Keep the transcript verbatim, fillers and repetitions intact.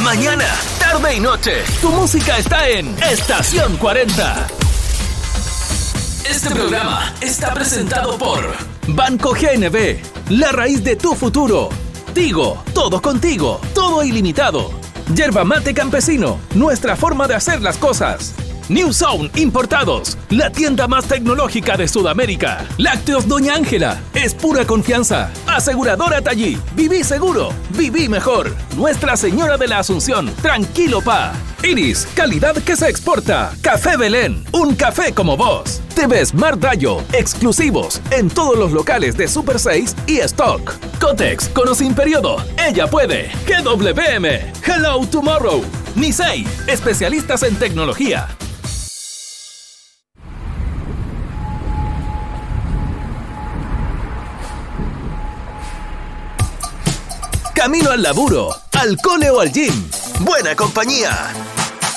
Mañana, tarde y noche, tu música está en Estación cuarenta. Este programa está presentado por Banco G N B, la raíz de tu futuro. Tigo, todo contigo, todo ilimitado. Yerba Mate Campesino, nuestra forma de hacer las cosas. New Zone Importados, la tienda más tecnológica de Sudamérica. Lácteos Doña Ángela, es pura confianza. Aseguradora Tallí, viví seguro, viví mejor. Nuestra Señora de la Asunción, tranquilo pa. Iris, calidad que se exporta. Café Belén, un café como vos. T V Smart Dayo, exclusivos en todos los locales de Super seis y Stock. Cotex, con o sin periodo, ella puede. G W M, Hello Tomorrow. Nisei, especialistas en tecnología. Camino al laburo, al cole o al gym. Buena compañía.